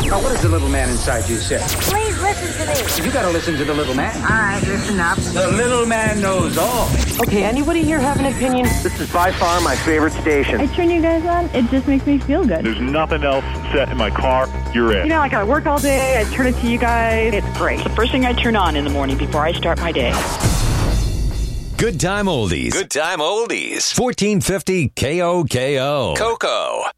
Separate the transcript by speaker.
Speaker 1: Now, what does the little man inside you say?
Speaker 2: Please listen to me.
Speaker 1: You gotta listen to the little man.
Speaker 2: All right, listen up.
Speaker 1: The little man knows all.
Speaker 3: Okay, anybody here have an opinion?
Speaker 4: This is by far my favorite station.
Speaker 5: I turn you guys on, it just makes me feel good.
Speaker 6: There's nothing else set in my car. You're it.
Speaker 5: You know, like I work all day, I turn it to you guys. It's great.
Speaker 7: The first thing I turn on in the morning before I start my day.
Speaker 8: Good time oldies. Good time oldies. 1450 KOKO. Coco.